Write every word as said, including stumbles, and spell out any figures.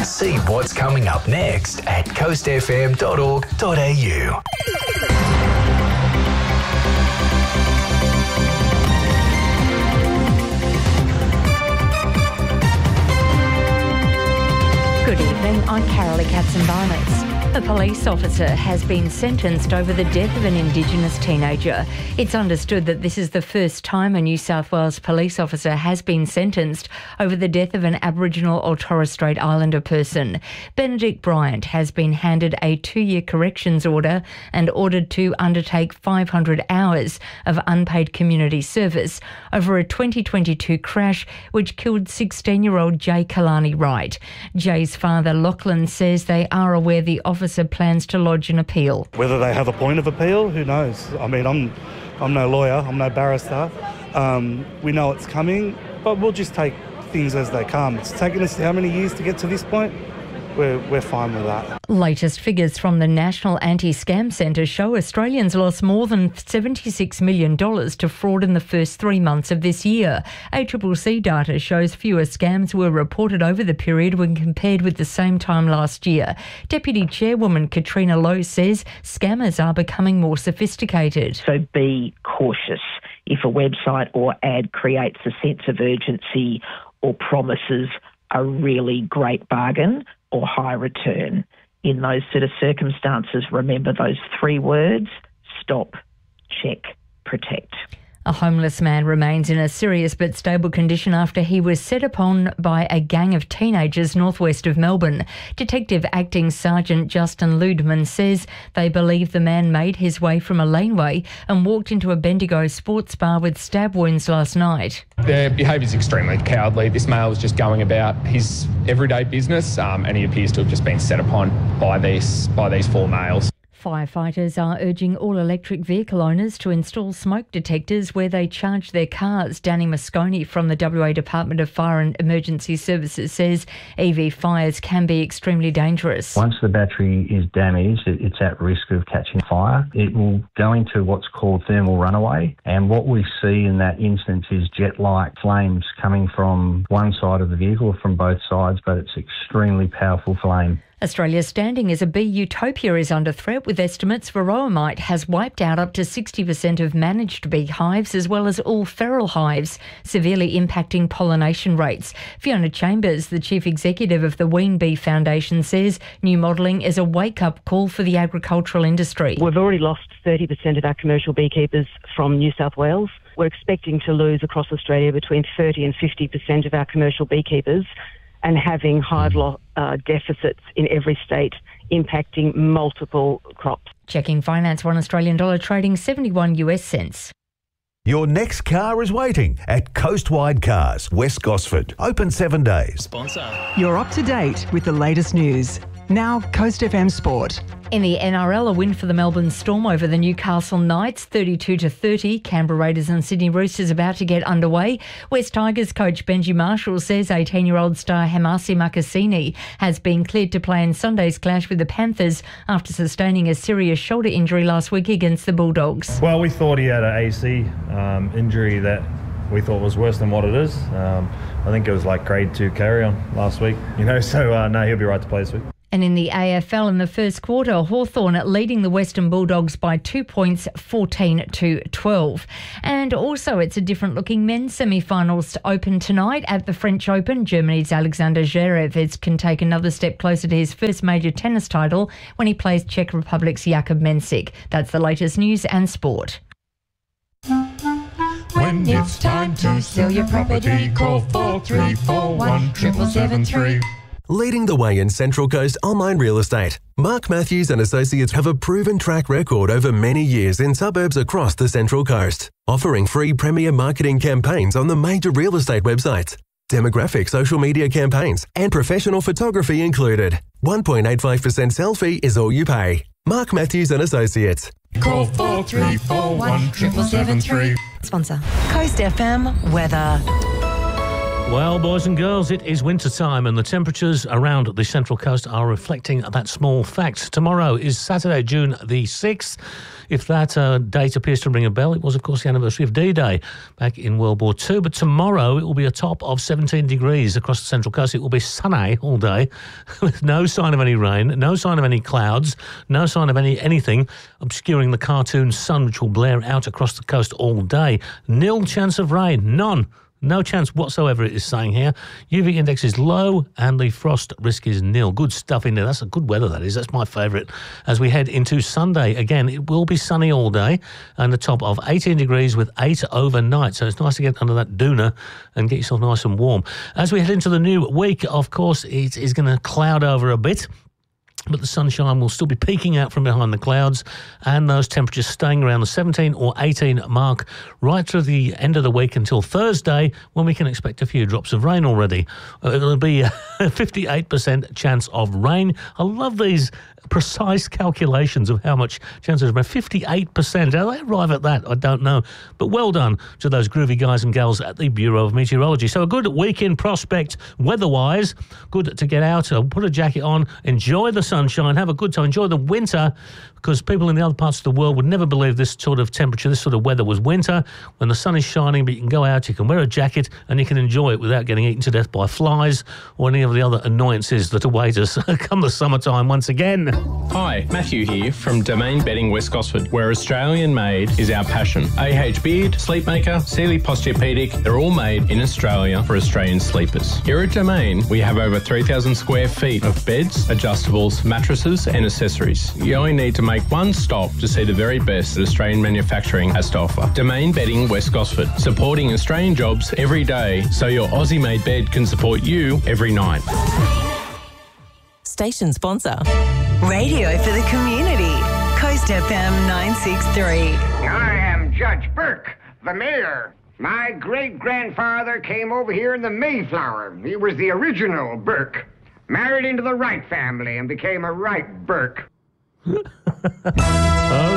See what's coming up next at coast f m dot org dot a u. Good evening, I'm Carolee Katzenbarnitz. A police officer has been sentenced over the death of an Indigenous teenager. It's understood that this is the first time a New South Wales police officer has been sentenced over the death of an Aboriginal or Torres Strait Islander person. Benedict Bryant has been handed a two-year corrections order and ordered to undertake five hundred hours of unpaid community service over a twenty twenty-two crash which killed sixteen-year-old Jay Kalani Wright. Jay's father, Lachlan, says they are aware the officer plans to lodge an appeal. Whether they have a point of appeal, who knows? I mean, I'm I'm no lawyer, I'm no barrister. Um, we know it's coming, but we'll just take things as they come. It's taken us how many years to get to this point? We're, we're fine with that. Latest figures from the National Anti-Scam Centre show Australians lost more than seventy-six million dollars to fraud in the first three months of this year. A C C C data shows fewer scams were reported over the period when compared with the same time last year. Deputy Chairwoman Katrina Lowe says scammers are becoming more sophisticated. So be cautious. If a website or ad creates a sense of urgency or promises a really great bargain or high return, in those sort of circumstances, remember those three words: stop, check, protect. A homeless man remains in a serious but stable condition after he was set upon by a gang of teenagers northwest of Melbourne. Detective Acting Sergeant Justin Ludeman says they believe the man made his way from a laneway and walked into a Bendigo sports bar with stab wounds last night. Their behaviour is extremely cowardly. This male was just going about his everyday business um, and he appears to have just been set upon by these, by these four males. Firefighters are urging all electric vehicle owners to install smoke detectors where they charge their cars. Danny Mosconi from the W A Department of Fire and Emergency Services says E V fires can be extremely dangerous. Once the battery is damaged, it's at risk of catching fire. It will go into what's called thermal runaway, and what we see in that instance is jet-like flames coming from one side of the vehicle, or from both sides, but it's extremely powerful flame. Australia's standing as a bee utopia is under threat, with estimates varroamite has wiped out up to sixty percent of managed beehives as well as all feral hives, severely impacting pollination rates. Fiona Chambers, the chief executive of the Ween Bee Foundation, says new modelling is a wake-up call for the agricultural industry. We've already lost thirty percent of our commercial beekeepers from New South Wales. We're expecting to lose across Australia between thirty and fifty percent of our commercial beekeepers, and having hive lo- uh, deficits in every state impacting multiple crops. Checking finance, one Australian dollar trading seventy-one US cents. Your next car is waiting at Coastwide Cars, West Gosford. Open seven days. Sponsor. You're up to date with the latest news. Now, Coast F M Sport. In the N R L, a win for the Melbourne Storm over the Newcastle Knights, thirty-two to thirty. Canberra Raiders and Sydney Roosters about to get underway. West Tigers coach Benji Marshall says eighteen-year-old star Hamasi Makasini has been cleared to play in Sunday's clash with the Panthers after sustaining a serious shoulder injury last week against the Bulldogs. Well, we thought he had an A C um, injury that we thought was worse than what it is. Um, I think it was like grade two carry-on last week, you know, so uh, no, he'll be right to play this week. And in the A F L in the first quarter, Hawthorn leading the Western Bulldogs by two points, fourteen to twelve. And also it's a different-looking men's semi-finals open tonight at the French Open. Germany's Alexander Zverev can take another step closer to his first major tennis title when he plays Czech Republic's Jakub Mensik. That's the latest news and sport. When it's time to sell your property, call four three four one, seven seven three. Leading the way in Central Coast online real estate, Mark Matthews and Associates have a proven track record over many years in suburbs across the Central Coast, offering free premier marketing campaigns on the major real estate websites, demographic social media campaigns, and professional photography included. one point eight five percent sell fee is all you pay. Mark Matthews and Associates. Call four three four one, seven seven three. Sponsor. Coast F M weather. Well, boys and girls, it is winter time and the temperatures around the Central Coast are reflecting that small fact. Tomorrow is Saturday, June the sixth. If that uh, date appears to ring a bell, it was, of course, the anniversary of D-Day back in World War Two. But tomorrow it will be a top of seventeen degrees across the Central Coast. It will be sunny all day with no sign of any rain, no sign of any clouds, no sign of any anything obscuring the cartoon sun, which will blare out across the coast all day. Nil chance of rain, none. No chance whatsoever, it is saying here. U V index is low and the frost risk is nil. Good stuff in there. That's a good weather, that is. That's my favourite. As we head into Sunday, again, it will be sunny all day and a top of eighteen degrees with eight overnight. So it's nice to get under that doona and get yourself nice and warm. As we head into the new week, of course, it is going to cloud over a bit. But the sunshine will still be peeking out from behind the clouds and those temperatures staying around the seventeen or eighteen mark right through the end of the week until Thursday, when we can expect a few drops of rain already. Uh, it'll be a fifty-eight percent chance of rain. I love these precise calculations of how much chances of rain. fifty-eight percent. How they arrive at that, I don't know. But well done to those groovy guys and gals at the Bureau of Meteorology. So a good weekend prospect weather-wise. Good to get out, uh, put a jacket on, enjoy the sunshine, have a good time, enjoy the winter, because people in the other parts of the world would never believe this sort of temperature, this sort of weather was winter, when the sun is shining, but you can go out, you can wear a jacket, and you can enjoy it without getting eaten to death by flies or any of the other annoyances that await us come the summertime once again. Hi, Matthew here from Domain Bedding West Gosford, where Australian made is our passion. A H Beard, Sleepmaker, Sealy Posturepedic, they're all made in Australia for Australian sleepers. Here at Domain, we have over three thousand square feet of beds, adjustables, mattresses and accessories. You only need to make one stop to see the very best that Australian manufacturing has to offer. Domain Bedding West Gosford, supporting Australian jobs every day so your Aussie-made bed can support you every night. Station sponsor. Radio for the community. Coast F M nine sixty-three. I am Judge Burke, the mayor. My great-grandfather came over here in the Mayflower. He was the original Burke. Married into the Wright family and became a Wright Burke. Oh,